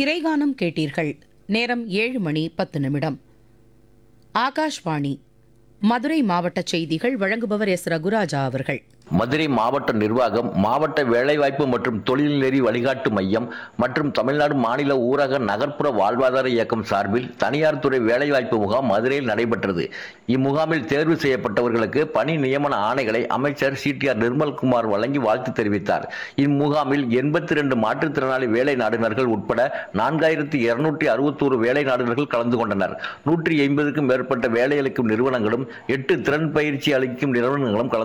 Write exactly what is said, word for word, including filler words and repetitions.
திரைகானம் கேட்டீர்கள். நேரம் ஏழு மணி பத்து நிமிடம். ஆகாஷ்வாணி மதுரை மாவட்ட செய்திகள் வழங்குபவர் எஸ் ரகுராஜா அவர்கள். மதுரை மாவட்ட நிர்வாகம், மாவட்ட வேலைவாய்ப்பு மற்றும் தொழில்நெறி வழிகாட்டு மையம் மற்றும் தமிழ்நாடு மாநில ஊரக நகர்ப்புற வாழ்வாதார இயக்கம் சார்பில் தனியார் துறை வேலைவாய்ப்பு முகாம் மதுரையில் நடைபெற்றது. இம்முகாமில் தேர்வு செய்யப்பட்டவர்களுக்கு பணி நியமன ஆணைகளை அமைச்சர் சி டி ஆர் நிர்மல்குமார் வழங்கி வாழ்த்து தெரிவித்தார். இம்முகாமில் எண்பத்தி இரண்டு மாற்றுத்திறனாளி வேலை நாடுனர்கள் உட்பட நான்காயிரத்தி இருநூற்றி அறுபத்தோரு வேலை நாடுனர்கள் கலந்து கொண்டனர். நூற்றி ஐம்பதுக்கும் மேற்பட்ட வேலையளிக்கும் நிறுவனங்களும் எட்டு திறன் பயிற்சி அளிக்கும் நிறுவனங்களும் கலந்து